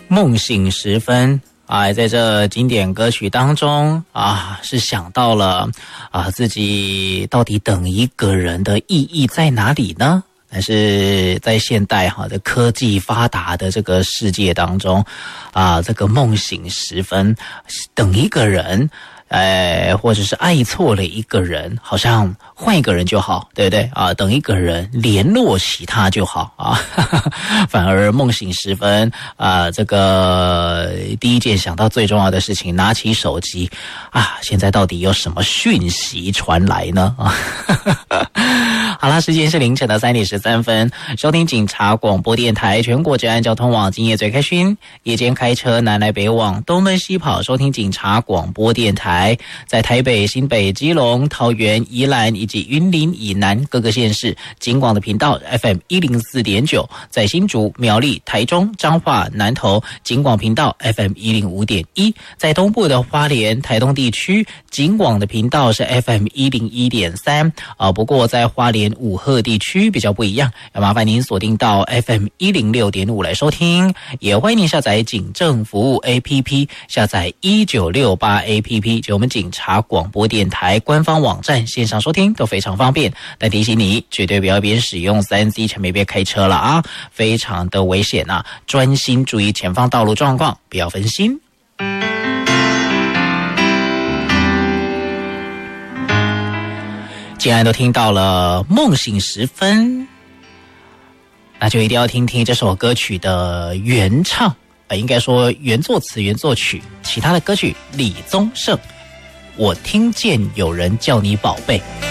梦醒时分啊，在这经典歌曲当中啊，是想到了自己到底等一个人的意义在哪里呢？但是在现代的科技发达的这个世界当中这个梦醒时分等一个人或者是爱错了一个人，好像换一个人就好，对不对啊？等一个人联络起他就好啊，反而梦醒时分这个第一件想到最重要的事情，拿起手机现在到底有什么讯息传来呢？好啦，时间是凌晨的3点13分，收听警察广播电台全国治安交通网，今夜最开心，夜间开车南来北往，东奔西跑，收听警察广播电台，在台北、新北、基隆、桃园、宜兰以及云林以南各个县市，警广的频道 FM 104.9，在新竹、苗栗、台中、彰化、南投，警广频道 FM 105.1，在东部的花莲、台东地区，警广的频道是 FM 101.3不过在花莲武鹤地区比较不一样，要麻烦您锁定到 FM 106.5来收听，也欢迎您下载警政服务 APP， 下载1968 APP， 就我们警察广播电台官方网站线上收听都非常方便。但提醒你，绝对不要边使用 3C 产品边开车了啊，非常的危险啊！专心注意前方道路状况，不要分心。既然都听到了梦醒时分，那就一定要听听这首歌曲的原唱，应该说原作词原作曲，其他的歌曲李宗盛，我听见有人叫你宝贝。